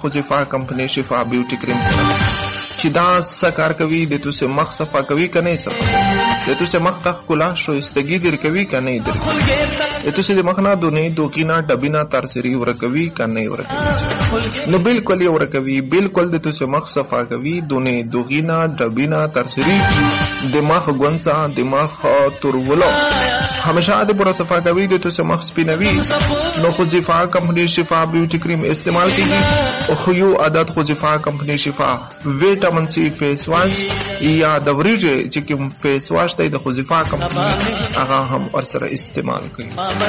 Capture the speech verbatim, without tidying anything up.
خزفا کمپنی شفا بیوټي کریم سره چې دا څه کار کوي د تاسو مخ صفا کوي کنه صفا د تاسو مخ ته ښکلا شایستګي در کوي کنه در د تاسو د مخ نه دونه دوکینا ډبینا ترسری ورکوي کنه ورکوي نو بالکل یې ورکوي بالکل د تاسو مخ صفا کوي دونه دوغینا ډبینا ترسری دماغ ګونسا دماغ تورولو همیشه د پورا صفا کوي د تاسو مخ سپینوي نو خزفا کمپنی شفا بیوټي کریم استعمال کیږي او خو عادت خزفا کمپنی شفا ویټامین سی فیس واش یا د وریجې چې کوم فیس واش دی د خزفا کمپنی هغه هم ورسره استعمال کوي.